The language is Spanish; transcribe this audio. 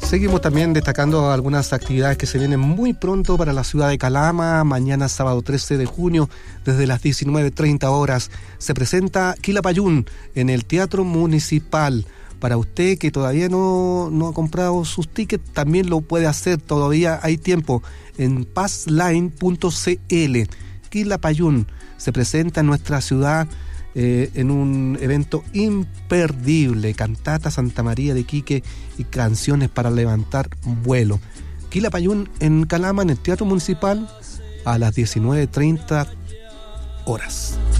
Seguimos también destacando algunas actividades que se vienen muy pronto para la ciudad de Calama. Mañana sábado 13 de junio, desde las 19:30 horas, se presenta Quilapayún en el Teatro Municipal. Para usted que todavía no ha comprado sus tickets, también lo puede hacer, todavía hay tiempo, en passline.cl. Quilapayún se presenta en nuestra ciudad en un evento imperdible, cantata Santa María de Iquique y canciones para levantar vuelo. Quilapayún en Calama, en el Teatro Municipal, a las 19:30 horas.